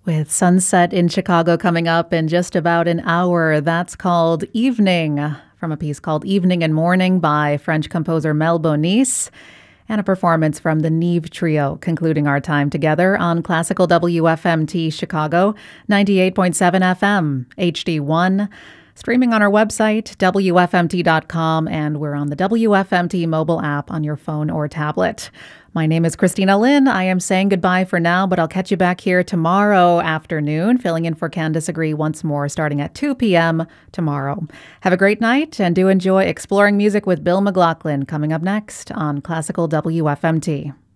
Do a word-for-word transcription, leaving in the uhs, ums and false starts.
With sunset in Chicago coming up in just about an hour. That's called Evening, from a piece called Evening and Morning by French composer Mel Bonis, and a performance from the Neve Trio, concluding our time together on Classical W F M T Chicago, ninety-eight point seven F M, H D one, streaming on our website, W F M T dot com, and we're on the W F M T mobile app on your phone or tablet. My name is Christina Lynn. I am saying goodbye for now, but I'll catch you back here tomorrow afternoon, filling in for Candice Agree once more, starting at two p.m. tomorrow. Have a great night, and do enjoy Exploring Music with Bill McLaughlin coming up next on Classical W F M T.